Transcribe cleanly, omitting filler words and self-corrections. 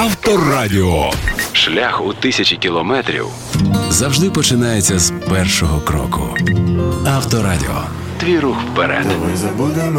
Авторадіо. Шлях у тисячі кілометрів Завжди починається з першого кроку. Авторадіо. Твій рух вперед. Давай забудемо